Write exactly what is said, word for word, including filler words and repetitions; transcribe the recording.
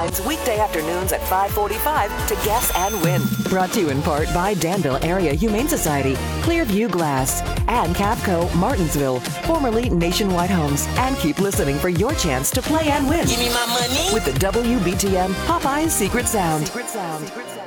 lines weekday afternoons at five forty-five to guess and win. Brought to you in part by Danville Area Humane Society, Clearview Glass, and Cavco Martinsville, formerly Nationwide Homes. And keep listening for your chance to play and win. Give me my money with the W B T M Popeyes Secret Sound. Secret Sound. Secret Sound.